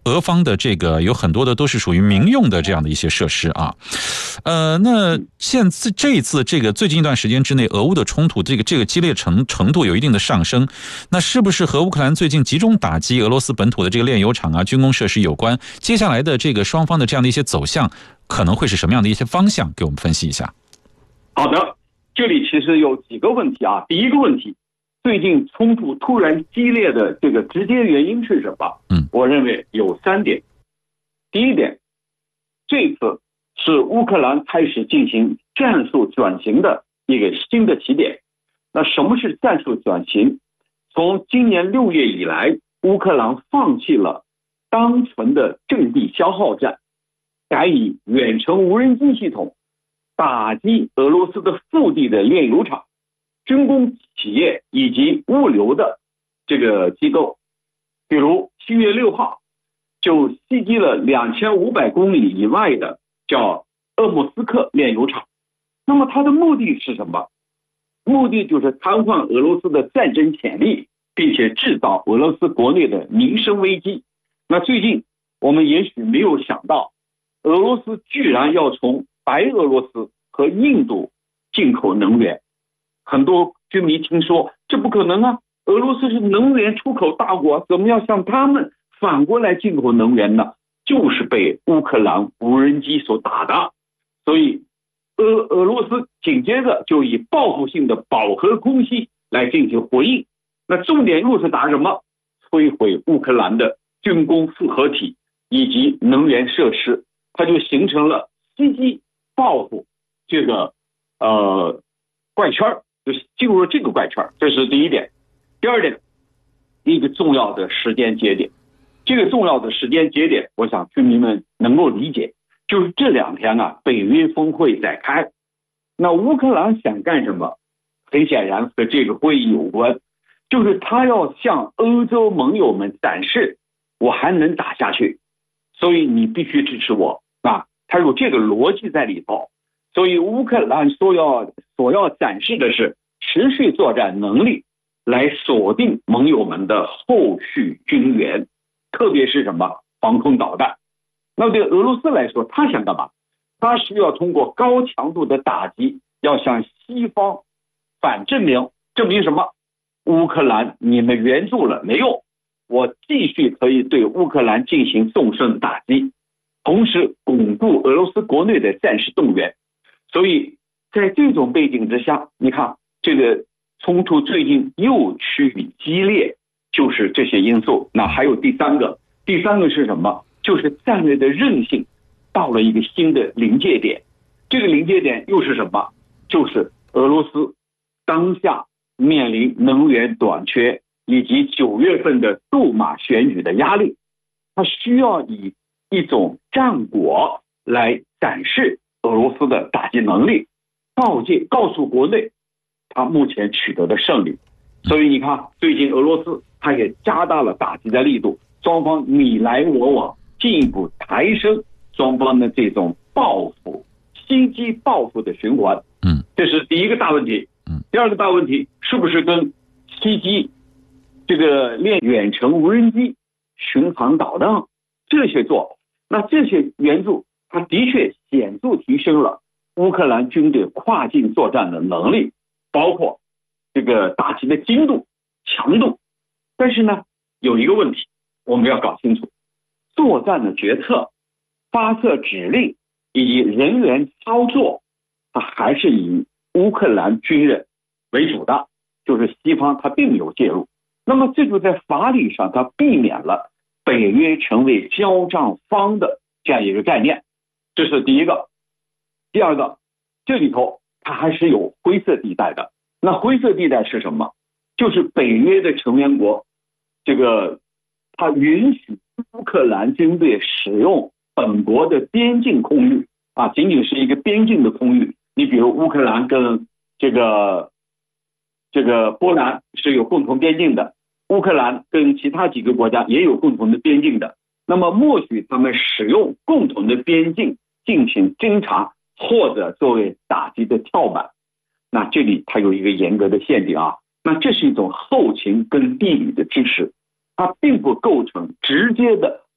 俄方的这个有很多的都是属于民用的这样的一些设施啊。那这一次这个最近一段时间之内，俄乌的冲突这个激烈程度有一定的上升，那是不是和乌克兰最近集中打击俄罗斯本土的这个炼油厂啊、军工设施有关？接下来的这个双方的这样的一些走向，可能会是什么样的一些方向？给我们分析一下。 好的，这里其实有几个问题啊。第一个问题，最近冲突突然激烈的这个直接原因是什么？我认为有3点。第一点，这次是乌克兰开始进行战术转型的一个新的起点。那什么是战术转型？从今年6月以来，乌克兰放弃了单纯的阵地消耗战，改以远程无人机系统打击俄罗斯的腹地的炼油厂、军工企业以及物流的这个机构。比如7月6号就袭击了2500公里以外的叫鄂木斯克炼油厂。那么它的目的是什么？目的就是瘫痪俄罗斯的战争潜力，并且制造俄罗斯国内的民生危机。那最近我们也许没有想到，俄罗斯居然要从白俄罗斯和印度进口能源。很多居民听说这不可能啊，俄罗斯是能源出口大国，怎么要向他们反过来进口能源呢？就是被乌克兰无人机所打的。所以俄罗斯紧接着就以报复性的饱和攻击来进行回应。那重点又是打什么？摧毁乌克兰的军工复合体以及能源设施，它就形成了袭击报复这个怪圈，就是进入了这个怪圈。这是第一点。第二点，一个重要的时间节点。这个重要的时间节点，我想居民们能够理解，就是这2天啊，北约峰会在开。那乌克兰想干什么？很显然和这个会议有关，就是他要向欧洲盟友们展示我还能打下去，所以你必须支持我啊，他有这个逻辑在里头。所以乌克兰所要展示的是持续作战能力，来锁定盟友们的后续军援，特别是什么防空导弹。那对俄罗斯来说，他想干嘛？他需要通过高强度的打击，要向西方反证明什么？乌克兰你们援助了没用，我继续可以对乌克兰进行纵深打击，同时巩固俄罗斯国内的战士动员。所以在这种背景之下，你看这个冲突最近又趋于激烈，就是这些因素。那还有第三个是什么？就是战略的韧性到了一个新的临界点。这个临界点又是什么？就是俄罗斯当下面临能源短缺以及9月份的杜马选举的压力，它需要以一种战果来展示俄罗斯的打击能力，告诉国内他目前取得的胜利。所以你看，最近俄罗斯他也加大了打击的力度，双方你来我往，进一步抬升双方的这种袭击报复的循环。这是第一个大问题。第二个大问题是不是跟袭击这个远程无人机、巡航导弹这些那这些援助，它的确显著提升了乌克兰军队跨境作战的能力，包括这个打击的精度、强度。但是呢，有一个问题我们要搞清楚，作战的决策、发射指令以及人员操作，它还是以乌克兰军人为主的，就是西方它并没有介入。那么这就在法理上它避免了北约成为交战方的这样一个概念。这是第一个。第二个，这里头它还是有灰色地带的。那灰色地带是什么？就是北约的成员国它允许乌克兰军队使用本国的边境空域啊，仅仅是一个边境的空域。你比如乌克兰跟这个波兰是有共同边境的，乌克兰跟其他几个国家也有共同的边境的。那么默许他们使用共同的边境进行侦察，或者作为打击的跳板。那这里它有一个严格的限定啊，那这是一种后勤跟地理的支持，它并不构成直接的